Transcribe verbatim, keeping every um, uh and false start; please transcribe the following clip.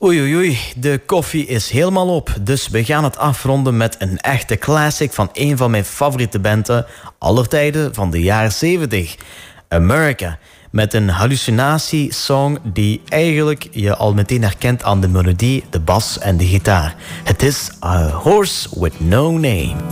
Oei, oei, oei, de koffie is helemaal op. Dus we gaan het afronden met een echte classic van een van mijn favoriete banden aller tijden van de jaren zeventig. America. Met een hallucinatie-song die eigenlijk je al meteen herkent aan de melodie, de bas en de gitaar. Het is A Horse With No Name.